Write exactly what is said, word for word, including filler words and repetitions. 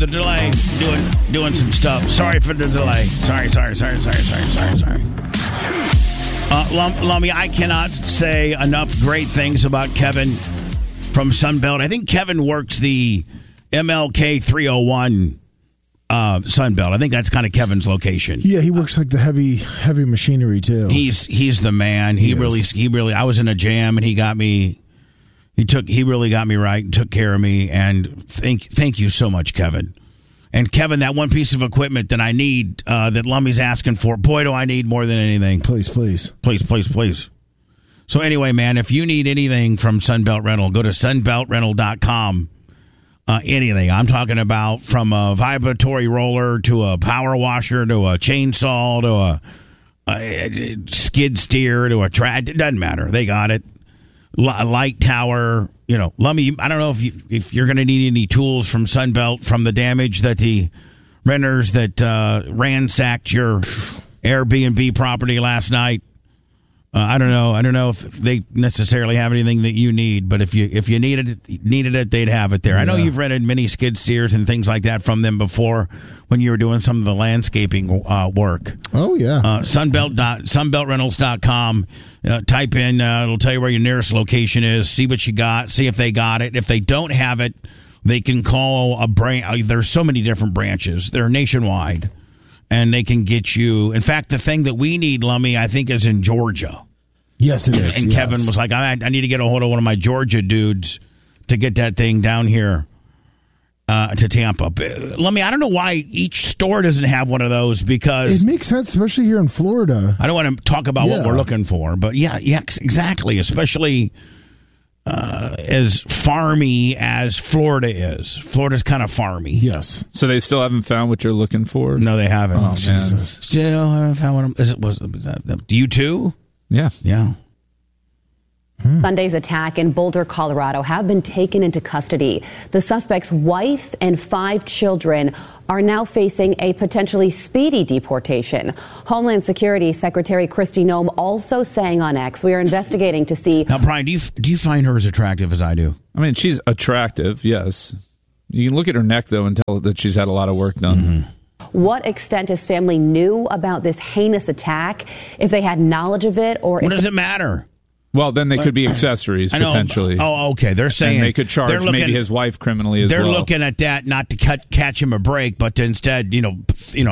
the delay. Doing doing some stuff. Sorry for the delay. Sorry, sorry, sorry, sorry, sorry, sorry, sorry. Uh, Lum- Lummy, I cannot say enough great things about Kevin from Sunbelt. I think Kevin works the M L K three oh one uh, Sunbelt. I think that's kind of Kevin's location. Yeah, he works like the heavy heavy machinery too. He's he's the man. He, he really he really. I was in a jam and he got me. He took he really got me right and took care of me. And thank thank you so much, Kevin. And Kevin, that one piece of equipment that I need, uh, that Lummy's asking for, boy, do I need more than anything. Please, please. Please, please, please. So anyway, man, if you need anything from Sunbelt Rental, go to sunbelt rental dot com. Uh, anything. I'm talking about from a vibratory roller to a power washer to a chainsaw to a, a skid steer to a track. It doesn't matter. They got it. L- light tower. You know, Lummy, I don't know if, you, if you're going to need any tools from Sunbelt from the damage that the renters that uh, ransacked your Airbnb property last night. Uh, I don't know. I don't know if they necessarily have anything that you need, but if you if you needed it, needed it, they'd have it there. Yeah. I know you've rented many skid steers and things like that from them before when you were doing some of the landscaping uh, work. Oh yeah. Uh, Sunbelt dot sunbelt rentals dot com. Uh, type in. Uh, it'll tell you where your nearest location is. See what you got. See if they got it. If they don't have it, they can call a branch. There's so many different branches. They're nationwide. And they can get you. In fact, the thing that we need, Lummy, I think, is in Georgia. Yes, it is. And yes. Kevin was like, I, I need to get a hold of one of my Georgia dudes to get that thing down here uh, to Tampa. Lummy, I don't know why each store doesn't have one of those because it makes sense, especially here in Florida. I don't want to talk about yeah. what we're looking for, but yeah, yeah, exactly. Especially uh, as farmy as Florida is. Florida's kind of farmy. Yes. So they still haven't found what you're looking for? No, they haven't. Oh, Jesus. Still haven't found what I'm, is it, was, was that, do you too? Yeah. Yeah. Hmm. Sunday's attack in Boulder, Colorado have been taken into custody. The suspect's wife and five children are now facing a potentially speedy deportation. Homeland Security Secretary Kristi Noem also saying on X, we are investigating to see... Now, Brian, do you, do you find her as attractive as I do? I mean, she's attractive, yes. You can look at her neck, though, and tell that she's had a lot of work done. Mm-hmm. What extent his family knew about this heinous attack, if they had knowledge of it, or... What if does it matter? Well, then they could be accessories, I know. potentially. Oh, okay. They're saying... And they could charge looking, maybe his wife criminally as they're well. They're looking at that not to cut, catch him a break, but to instead, you know, you know,